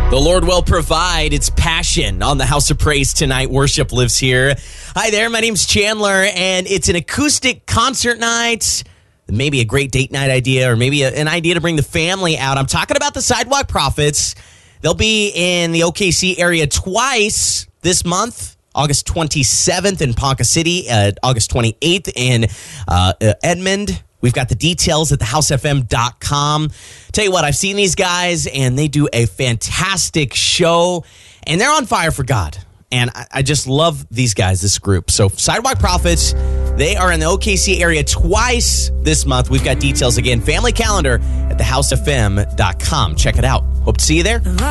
The Lord will provide. It's Passion on the House of Praise tonight. Worship lives here. Hi there, my name's Chandler, and it's an acoustic concert night. Maybe a great date night idea, or maybe an idea to bring the family out. I'm talking about the Sidewalk Prophets. They'll be in the OKC area twice this month. August 27th in Ponca City, August 28th in Edmond. We've got the details at thehousefm.com. Tell you what, I've seen these guys, and they do a fantastic show, and they're on fire for God. And I just love these guys, this group. So Sidewalk Prophets, they are in the OKC area twice this month. We've got details again. Family calendar at thehousefm.com. Check it out. Hope to see you there.